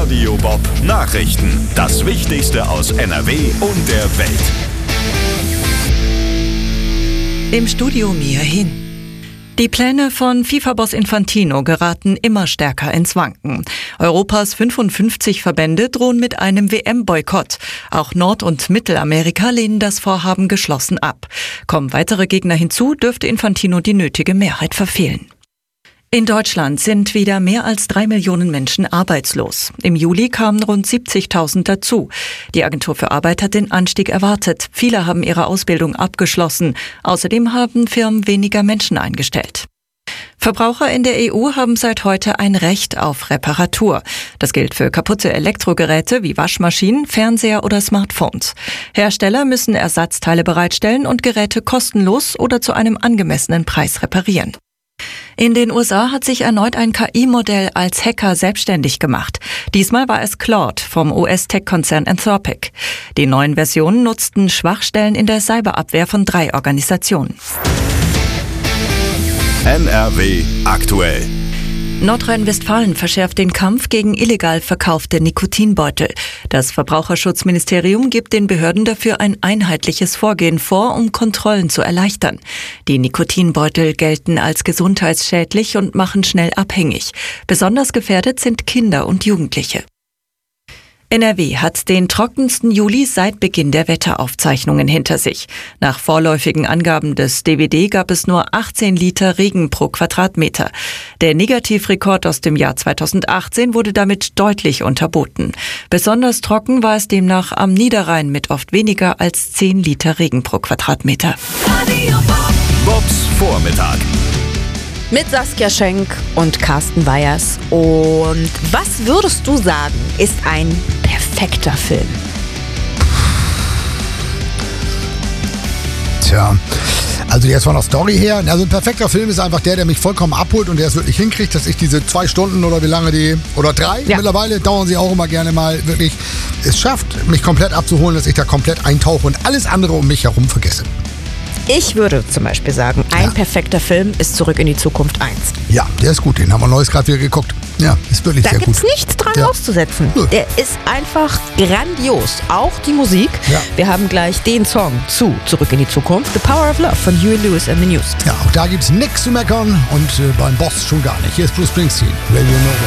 Radio Bob Nachrichten. Das Wichtigste aus NRW und der Welt. Im Studio Mia Hin. Die Pläne von FIFA-Boss Infantino geraten immer stärker ins Wanken. Europas 55 Verbände drohen mit einem WM-Boykott. Auch Nord- und Mittelamerika lehnen das Vorhaben geschlossen ab. Kommen weitere Gegner hinzu, dürfte Infantino die nötige Mehrheit verfehlen. In Deutschland sind wieder mehr als 3 Millionen Menschen arbeitslos. Im Juli kamen rund 70.000 dazu. Die Agentur für Arbeit hat den Anstieg erwartet. Viele haben ihre Ausbildung abgeschlossen. Außerdem haben Firmen weniger Menschen eingestellt. Verbraucher in der EU haben seit heute ein Recht auf Reparatur. Das gilt für kaputte Elektrogeräte wie Waschmaschinen, Fernseher oder Smartphones. Hersteller müssen Ersatzteile bereitstellen und Geräte kostenlos oder zu einem angemessenen Preis reparieren. In den USA hat sich erneut ein KI-Modell als Hacker selbstständig gemacht. Diesmal war es Claude vom US-Tech-Konzern Anthropic. Die neuen Versionen nutzten Schwachstellen in der Cyberabwehr von 3 Organisationen. NRW aktuell. Nordrhein-Westfalen verschärft den Kampf gegen illegal verkaufte Nikotinbeutel. Das Verbraucherschutzministerium gibt den Behörden dafür ein einheitliches Vorgehen vor, um Kontrollen zu erleichtern. Die Nikotinbeutel gelten als gesundheitsschädlich und machen schnell abhängig. Besonders gefährdet sind Kinder und Jugendliche. NRW hat den trockensten Juli seit Beginn der Wetteraufzeichnungen hinter sich. Nach vorläufigen Angaben des DWD gab es nur 18 Liter Regen pro Quadratmeter. Der Negativrekord aus dem Jahr 2018 wurde damit deutlich unterboten. Besonders trocken war es demnach am Niederrhein mit oft weniger als 10 Liter Regen pro Quadratmeter. Bobs Vormittag. Mit Saskia Schenk und Carsten Weyers. Und was würdest du sagen, ist ein perfekter Film? Tja, also jetzt von der Story her, also ein perfekter Film ist einfach der mich vollkommen abholt und der es wirklich hinkriegt, dass ich diese 2 Stunden oder wie lange oder 3, mittlerweile dauern sie auch immer gerne mal, wirklich es schafft, mich komplett abzuholen, dass ich da komplett eintauche und alles andere um mich herum vergesse. Ich würde zum Beispiel sagen, ein perfekter Film ist Zurück in die Zukunft 1. Ja, der ist gut, den haben wir neues gerade wieder geguckt. Ja, ist wirklich sehr gut. Da gibt's nichts dran auszusetzen. Nö. Der ist einfach grandios. Auch die Musik. Ja. Wir haben gleich den Song zu Zurück in die Zukunft. The Power of Love von Huey Lewis and the News. Ja, auch da gibt's nichts zu meckern und beim Boss schon gar nicht. Hier ist Bruce Springsteen. Radio Nova.